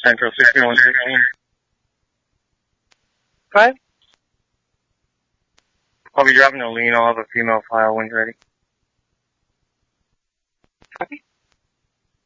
Central 61 here. Go ahead. I'll be dropping a lean. I'll have a female file when ready. Copy.